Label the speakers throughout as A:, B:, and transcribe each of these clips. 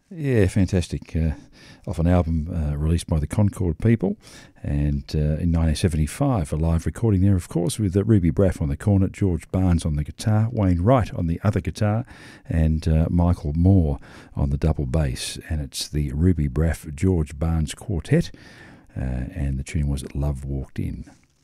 A: Yeah, fantastic. Off an album released by the Concord People, and in 1975, a live recording there, of course, with Ruby Braff on the cornet, George Barnes on the guitar, Wayne Wright on the other guitar, and Michael Moore on the double bass. And it's the Ruby Braff George Barnes Quartet, and the tune was Love Walked In.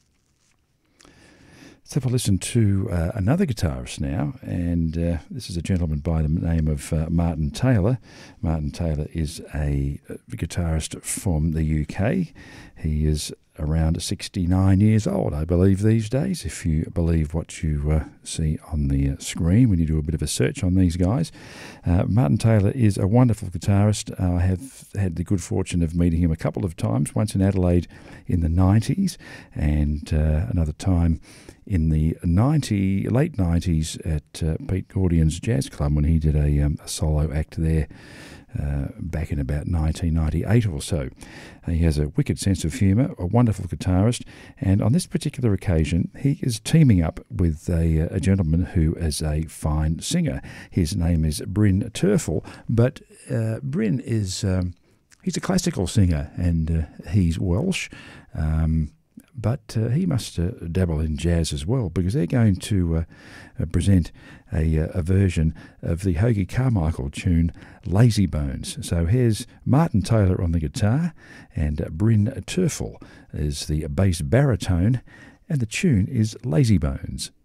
A: Let's have a listen to another guitarist now, and this is a gentleman by the name of Martin Taylor. Martin Taylor is a guitarist from the UK. He is around 69 years old, I believe, these days, if you believe what you see on the screen when you do a bit of a search on these guys. Martin Taylor is a wonderful guitarist. I have had the good fortune of meeting him a couple of times, once in Adelaide in the 90s, and another time in the late 90s at Pete Gordian's Jazz Club when he did a solo act there back in about 1998 or so. He has a wicked sense of humour, a wonderful guitarist, and on this particular occasion he is teaming up with a gentleman who is a fine singer. His name is Bryn Terfel, but Bryn is he's a classical singer, and he's Welsh. But he must dabble in jazz as well, because they're going to present a version of the Hoagy Carmichael tune Lazy Bones. So here's Martin Taylor on the guitar, and Bryn Terfel is the bass baritone, and the tune is Lazy Bones.